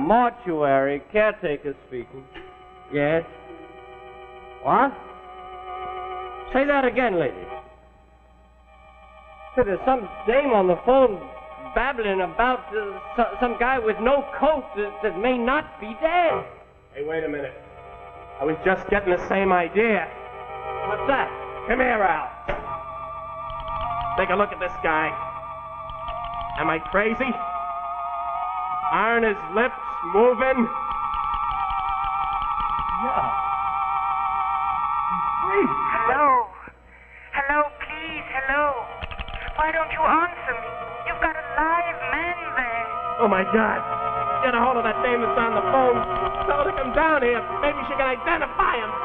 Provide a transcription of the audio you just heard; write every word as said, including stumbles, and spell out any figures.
mortuary caretaker speaking. Yes? What? Say that again, lady. Say, there's some dame on the phone babbling about uh, so, some guy with no coat that, that may not be dead. Hey, wait a minute. I was just getting the same idea. What's that? Come here, Al. Take a look at this guy. Am I crazy? Aren't his lips moving? Yeah. He's free. Hello? Hello, please, hello. Why don't you answer me? You've got a live man there. Oh, my God. Get a hold of that dame that's on the phone. Tell her to come down here. Maybe she can identify him.